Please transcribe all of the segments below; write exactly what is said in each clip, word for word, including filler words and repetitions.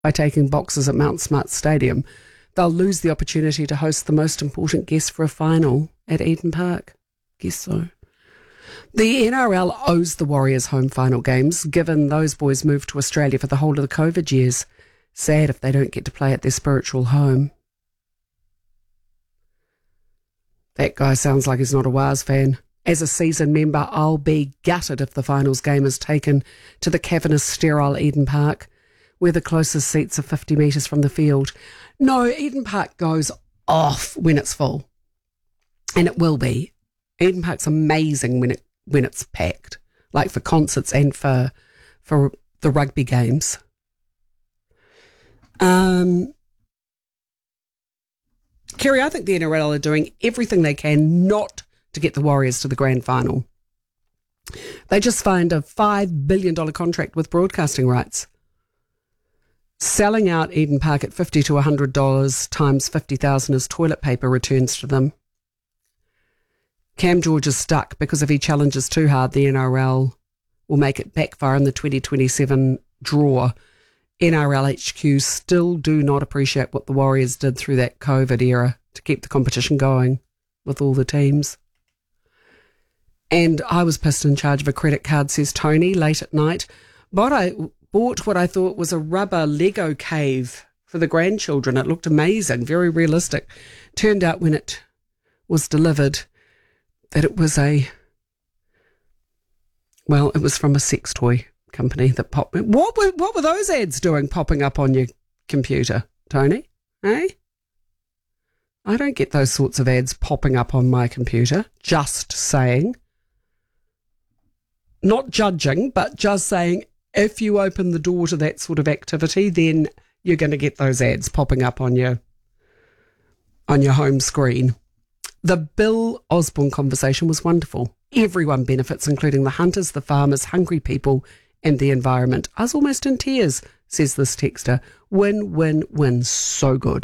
by taking boxes at Mount Smart Stadium, they'll lose the opportunity to host the most important guest for a final at Eden Park. Guess so. The N R L owes the Warriors home final games, given those boys moved to Australia for the whole of the COVID years. Sad if they don't get to play at their spiritual home. That guy sounds like he's not a Wars fan. As a season member, I'll be gutted if the finals game is taken to the cavernous, sterile Eden Park, where the closest seats are fifty metres from the field. No, Eden Park goes off when it's full. And it will be. Eden Park's amazing when it when it's packed, like for concerts and for for the rugby games. Um, Kerry, I think the N R L are doing everything they can not to get the Warriors to the grand final. They just signed a five billion dollars contract with broadcasting rights. Selling out Eden Park at fifty to one hundred dollars times fifty thousand as toilet paper returns to them. Cam George is stuck because if he challenges too hard, the N R L will make it backfire in the twenty twenty-seven draw. N R L H Q still do not appreciate what the Warriors did through that COVID era to keep the competition going with all the teams. And I was pissed in charge of a credit card, says Tony, late at night. But I bought what I thought was a rubber Lego cave for the grandchildren. It looked amazing, very realistic. Turned out when it was delivered that it was a, well, it was from a sex toy company that popped. What were, what were those ads doing popping up on your computer, Tony? Eh? I don't get those sorts of ads popping up on my computer. Just saying. Not judging, but just saying if you open the door to that sort of activity, then you're going to get those ads popping up on your on your home screen. The Bill Osborne conversation was wonderful. Everyone benefits, including the hunters, the farmers, hungry people, and the environment. I was almost in tears, says this texter. Win, win, win. So good.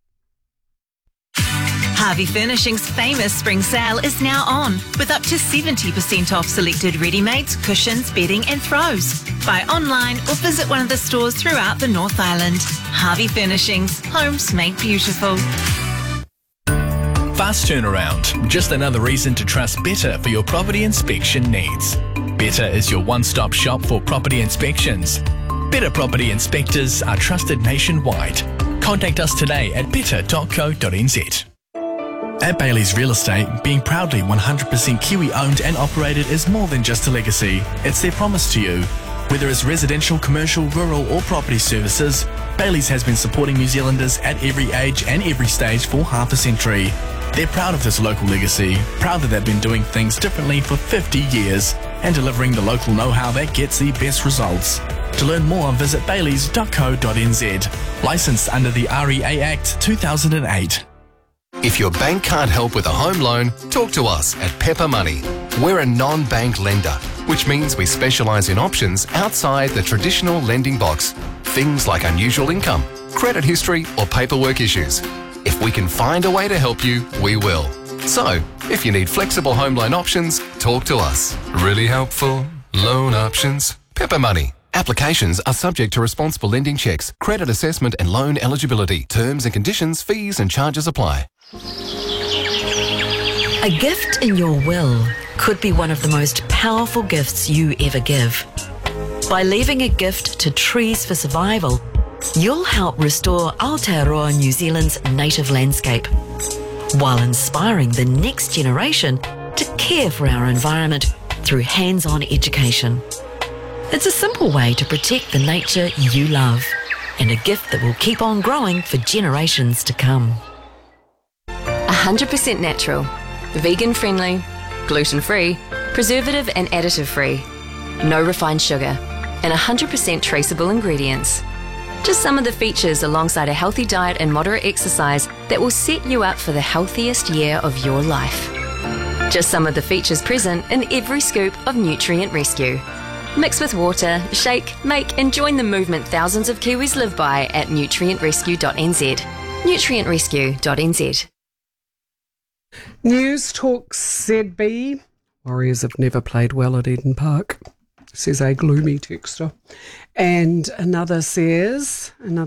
Harvey Furnishing's famous spring sale is now on, with up to seventy percent off selected ready-mades, cushions, bedding and throws. Buy online or visit one of the stores throughout the North Island. Harvey Furnishings, homes made beautiful. Fast turnaround, just another reason to trust Better for your property inspection needs. Better is your one-stop shop for property inspections. Better Property Inspectors are trusted nationwide. Contact us today at better dot co dot n z. At Bailey's Real Estate, being proudly one hundred percent Kiwi owned and operated is more than just a legacy. It's their promise to you. Whether it's residential, commercial, rural or property services, Bailey's has been supporting New Zealanders at every age and every stage for half a century. They're proud of this local legacy, proud that they've been doing things differently for fifty years and delivering the local know-how that gets the best results. To learn more, visit baileys dot co dot n z. Licensed under the R E A Act two thousand eight. If your bank can't help with a home loan, talk to us at Pepper Money. We're a non-bank lender, which means we specialise in options outside the traditional lending box. Things like unusual income, credit history or paperwork issues. If we can find a way to help you, we will. So, if you need flexible home loan options, talk to us. Really helpful loan options. Pepper Money. Applications are subject to responsible lending checks, credit assessment and loan eligibility. Terms and conditions, fees and charges apply. A gift in your will could be one of the most powerful gifts you ever give. By leaving a gift to Trees for Survival, you'll help restore Aotearoa New Zealand's native landscape, while inspiring the next generation to care for our environment through hands-on education. It's a simple way to protect the nature you love, and a gift that will keep on growing for generations to come. one hundred percent natural, vegan-friendly, gluten-free, preservative and additive-free, no refined sugar, and one hundred percent traceable ingredients. Just some of the features alongside a healthy diet and moderate exercise that will set you up for the healthiest year of your life. Just some of the features present in every scoop of Nutrient Rescue. Mix with water, shake, make and join the movement thousands of Kiwis live by at nutrient rescue dot n z. nutrient rescue dot n z. News Talk Z B. Warriors have never played well at Eden Park. says a gloomy texter. And another says, another